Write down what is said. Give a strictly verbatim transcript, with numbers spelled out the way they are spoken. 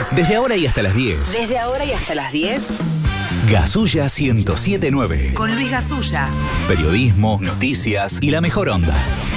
Desde ahora y hasta las diez. Desde ahora y hasta las diez. Gasulla ciento siete punto nueve. Con Luis Gasulla. Periodismo, noticias y la mejor onda.